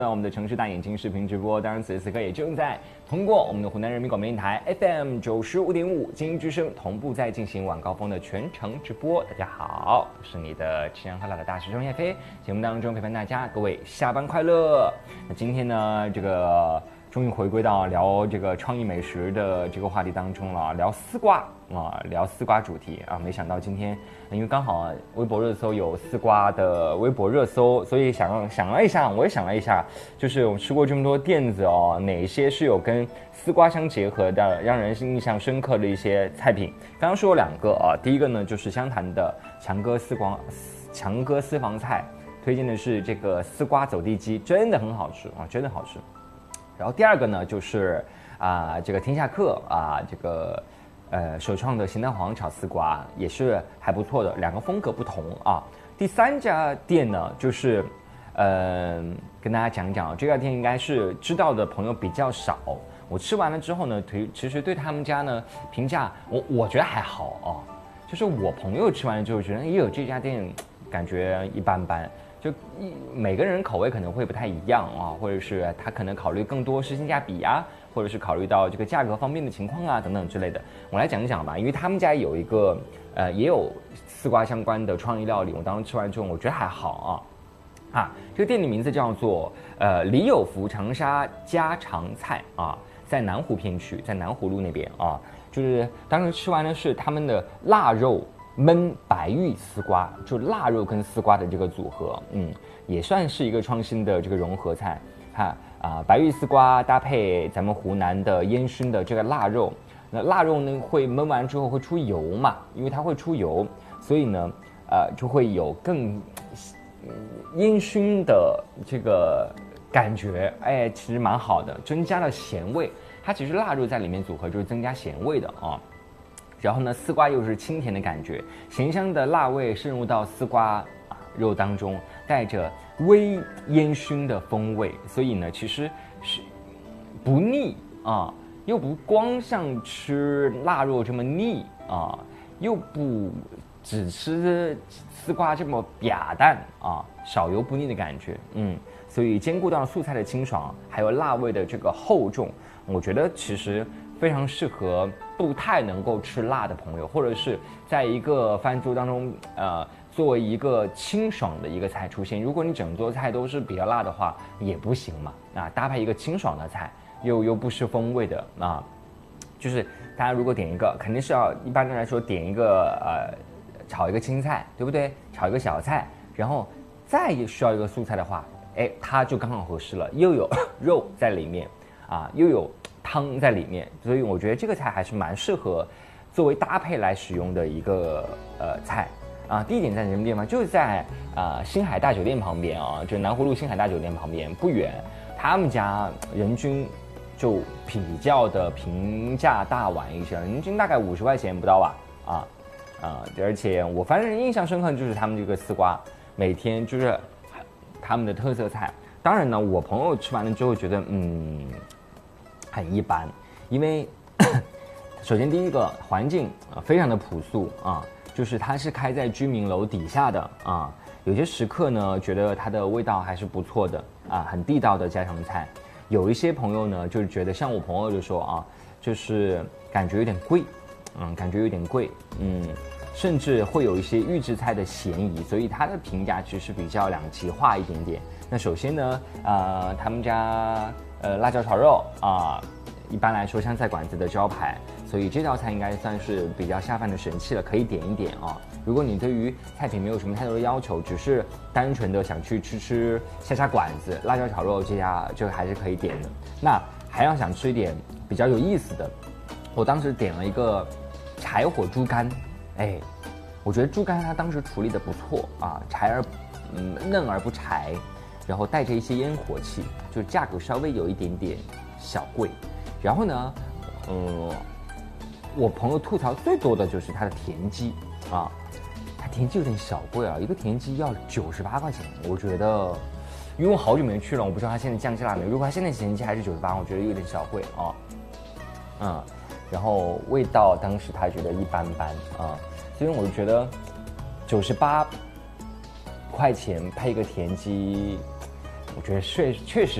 那我们的城市大眼睛视频直播，当然此时此刻也正在通过我们的湖南人民广播电台 FM 95.5精英之声同步在进行晚高峰的全程直播。大家好，我是你的吃香喝辣的大师兄叶飞，节目当中陪伴大家，各位下班快乐。那今天呢，这个终于回归到聊这个创意美食的这个话题当中了，聊丝瓜啊，聊丝瓜主题啊。没想到今天，因为刚好微博热搜有丝瓜的微博热搜，所以想了一下，我也想了一下，就是我吃过这么多店子哦，哪些是有跟丝瓜相结合的，让人印象深刻的一些菜品。刚刚说了2个啊，第一个呢就是湘潭的强哥私房菜，推荐的是这个丝瓜走地鸡，真的很好吃啊，真的好吃。然后第二个呢，就是这个天下客这个首创的咸蛋黄炒丝瓜也是还不错的，2个风格不同啊。第3家店呢，就是跟大家讲讲，这家店应该是知道的朋友比较少。我吃完了之后呢，其实对他们家呢评价我觉得还好啊，就是我朋友吃完了之后觉得也有这家店感觉一般般。就每个人口味可能会不太一样啊，或者是他可能考虑更多是性价比啊，或者是考虑到这个价格方面的情况啊等等之类的。我来讲一讲吧，因为他们家有一个也有丝瓜相关的创意料理，我当时吃完之后我觉得还好啊。这个店的名字叫做李有福长沙家常菜啊，在南湖片区，在南湖路那边啊，就是当时吃完的是他们的腊肉焖白玉丝瓜，就腊肉跟丝瓜的这个组合，也算是一个创新的这个融合菜白玉丝瓜搭配咱们湖南的烟熏的这个腊肉，那腊肉呢会焖完之后会出油嘛，因为它会出油，所以呢就会有更烟熏的这个感觉，其实蛮好的，增加了咸味。它其实腊肉在里面组合就是增加咸味的啊。然后呢，丝瓜又是清甜的感觉，咸香的辣味渗入到丝瓜肉当中，带着微烟熏的风味，所以呢，其实是不腻啊，又不光像吃腊肉这么腻啊，又不只吃丝瓜这么嗲淡啊，少油不腻的感觉，所以兼顾到了素菜的清爽，还有辣味的这个厚重，我觉得其实非常适合不太能够吃辣的朋友，或者是在一个饭桌当中，作为一个清爽的一个菜出现。如果你整桌菜都是比较辣的话，也不行嘛。搭配一个清爽的菜，又不失风味的就是大家如果点一个，肯定是要一般来说点一个炒一个青菜，对不对？炒一个小菜，然后再需要一个素菜的话，它就刚好合适了，又有肉在里面又有汤在里面，所以我觉得这个菜还是蛮适合作为搭配来使用的一个菜地点在什么地方？就是在星海大酒店旁边就南湖路星海大酒店旁边不远。他们家人均就比较的平价大碗一些，人均大概50块钱不到吧而且我反正印象深刻就是他们这个丝瓜，每天就是他们的特色菜。当然呢，我朋友吃完了之后觉得很一般，因为首先第一个环境非常的朴素就是它是开在居民楼底下的有些食客呢觉得它的味道还是不错的很地道的家常菜。有一些朋友呢就是觉得，像我朋友就说就是感觉有点贵，甚至会有一些预制菜的嫌疑，所以他的评价其实比较两极化一点点。那首先呢他们家辣椒炒肉一般来说湘菜馆子的招牌，所以这道菜应该算是比较下饭的神器了，可以点一点如果你对于菜品没有什么太多的要求，只是单纯的想去吃下馆子，辣椒炒肉这家就还是可以点的。那还要想吃一点比较有意思的，我当时点了一个柴火猪肝，我觉得猪肝它当时处理的不错嫩而不柴，然后带着一些烟火气，就价格稍微有一点点小贵。然后呢我朋友吐槽最多的就是它的田鸡它田鸡有点小贵一个田鸡要98块钱，我觉得因为我好久没去了，我不知道它现在降价了没有。如果它现在田鸡还是98，我觉得有点小贵然后味道当时他觉得一般般所以我就觉得98块钱配一个田鸡我觉得确实